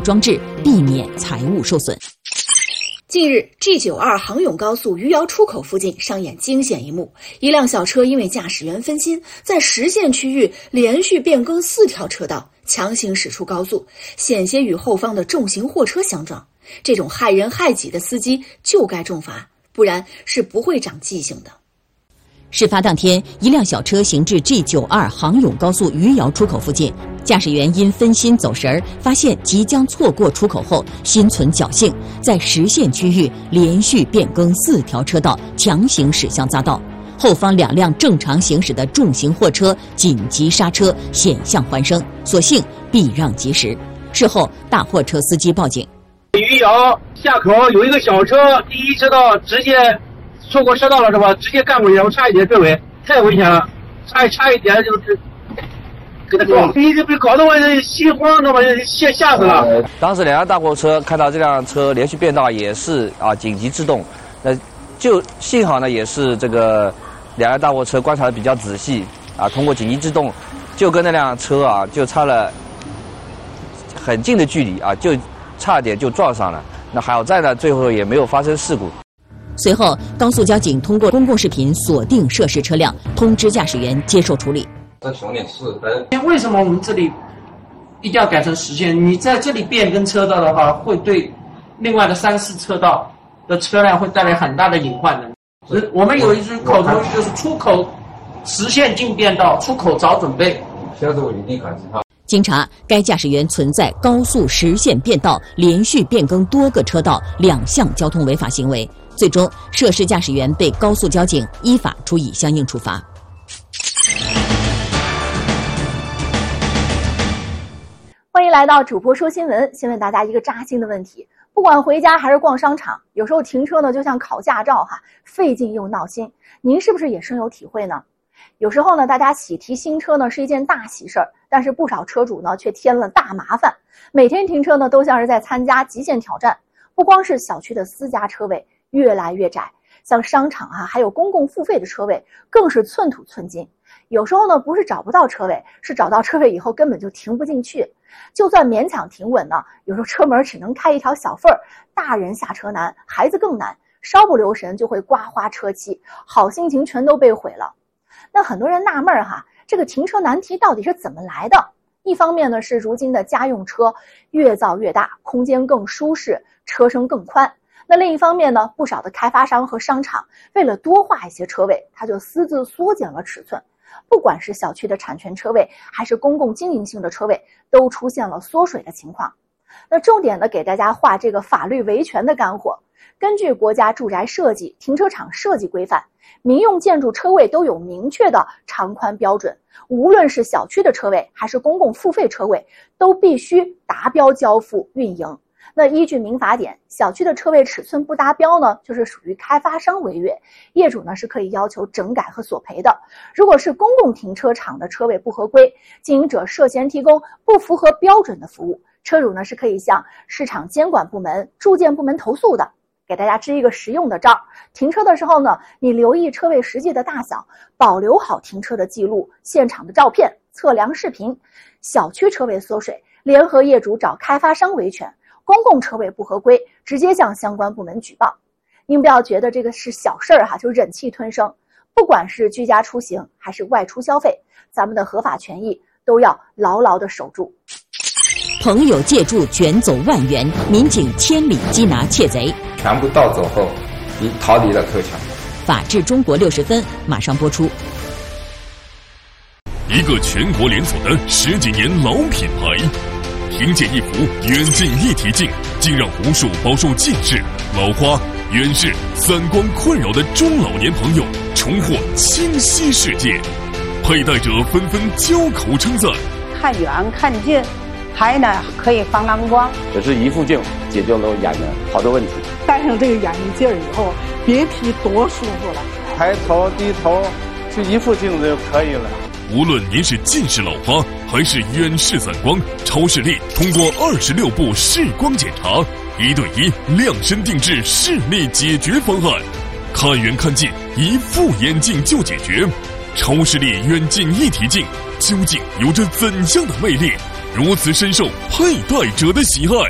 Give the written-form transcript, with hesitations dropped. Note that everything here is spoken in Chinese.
装置，避免财物受损。 近日 G92 杭甬高速余姚出口附近上演惊险一幕，一辆小车因为驾驶员分心，在实线区域连续变更4条车道，强行驶出高速，险些与后方的重型货车相撞。这种害人害己的司机就该重罚，不然是不会长记性的。 事发当天，一辆小车行至 G92 杭甬高速余姚出口附近，驾驶员因分心走神，发现即将错过出口后，心存侥幸，在实线区域连续变更4条车道，强行驶向匝道。后方2辆正常行驶的重型货车紧急刹车，险象环生，所幸避让及时。事后，大货车司机报警。 余姚下口有一个小车，第一车道直接错过车道了是吧？直接干过去，我差一点追尾，太危险了，差一点就是给他撞，被搞得我心慌的嘛，吓死了。 当时2辆大货车看到这辆车连续变道，也是紧急制动，就幸好呢也是这个2辆大货车观察的比较仔细通过紧急制动，就跟那辆车就差了很近的距离就差点就撞上了。那好在呢，最后也没有发生事故。 随后，高速交警通过公共视频锁定涉事车辆，通知驾驶员接受处理。 这重点是， 为什么我们这里一定要改成实线？你在这里变更车道的话，会对另外的3、4车道的车辆会带来很大的隐患的。我们有一句口头就是出口实线进变道，出口早准备。 下次我一定改正。 经查，该驾驶员存在高速实线变道、连续变更多个车道2项交通违法行为。最终，涉事驾驶员被高速交警依法处以相应处罚。 欢迎来到主播说新闻，先问大家一个扎心的问题：不管回家还是逛商场，有时候停车呢就像考驾照费劲又闹心。您是不是也深有体会呢？有时候呢，大家喜提新车呢是一件大喜事儿，但是不少车主呢却添了大麻烦。每天停车呢都像是在参加极限挑战，不光是小区的私家车位越来越窄，像商场还有公共付费的车位更是寸土寸金。有时候呢不是找不到车位，是找到车位以后根本就停不进去。就算勉强停稳呢，有时候车门只能开一条小缝儿，大人下车难，孩子更难，稍不留神就会刮花车漆，好心情全都被毁了。那很多人纳闷这个停车难题到底是怎么来的？一方面呢是如今的家用车越造越大，空间更舒适，车身更宽。那另一方面呢，不少的开发商和商场为了多划一些车位，他就私自缩减了尺寸。不管是小区的产权车位，还是公共经营性的车位，都出现了缩水的情况。那重点的给大家画这个法律维权的干货。根据国家住宅设计停车场设计规范，民用建筑车位都有明确的长宽标准，无论是小区的车位还是公共付费车位，都必须达标交付运营。那依据民法典，小区的车位尺寸不达标呢，就是属于开发商违约，业主呢是可以要求整改和索赔的。如果是公共停车场的车位不合规，经营者涉嫌提供不符合标准的服务，车主呢是可以向市场监管部门、住建部门投诉的。给大家支一个实用的招，停车的时候呢，你留意车位实际的大小，保留好停车的记录、现场的照片、测量视频。小区车位缩水，联合业主找开发商维权。公共车位不合规，直接向相关部门举报。您不要觉得这个是小事儿就忍气吞声。不管是居家出行还是外出消费，咱们的合法权益都要牢牢地守住。 朋友借助卷走10000元，民警千里缉拿窃贼， 全部盗走后，逃离了车墙。 法治中国60分马上播出。 一个全国连锁的10几年老品牌，凭借一副远近一体镜，竟让无数饱受近视、老花、远视、散光困扰的中老年朋友重获清晰世界。佩戴者纷纷交口称赞： 看远看近，还呢可以防蓝光。 只是一副镜解决了眼睛好多问题。 戴上这个眼镜以后，别提多舒服了。 抬头低头，就一副镜子就可以了。 无论您是近视老花还是远视散光，超视力通过26步视光检查，1对1量身定制视力解决方案，看远看近，一副眼镜就解决。超视力远近一体镜究竟有着怎样的魅力，如此深受佩戴者的喜爱？